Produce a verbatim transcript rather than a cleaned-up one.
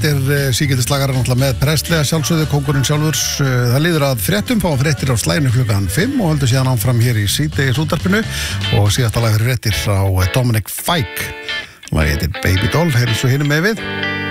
Þetta er síkildislagarinn náttúrulega með Presley sjálfsögðu, kóngurinn sjálfur. Það líður að fréttum, fáum fréttir á slæginu klukkan fimm og höldum síðan áfram hér í síðdegis útvarpinu og síðasta lag fyrir fréttir á Dominic Fike. Lagið heitir Baby Doll, heyrðum svo hinum með við.